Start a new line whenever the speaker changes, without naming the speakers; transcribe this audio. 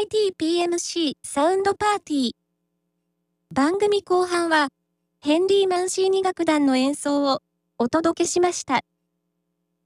ITPMC サウンドパーティー。番組後半は、ヘンリー・マンシーニ楽団の演奏をお届けしました。